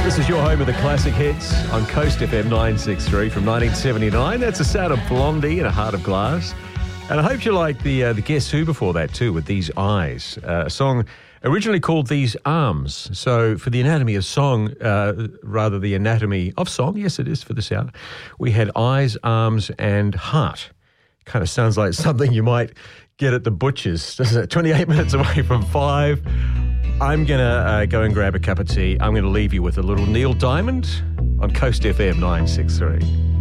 This is your home of the classic hits on Coast FM 963 from 1979. That's the sound of Blondie and A Heart of Glass. And I hope you like the Guess Who before that too, with These Eyes, a song originally called These Arms. So for the anatomy of song, rather the anatomy of song, yes it is for the sound, we had eyes, arms and heart. Kind of sounds like something you might get at the butcher's, doesn't it? 28 minutes away from 5. I'm going to go and grab a cup of tea. I'm going to leave you with a little Neil Diamond on Coast FM 963.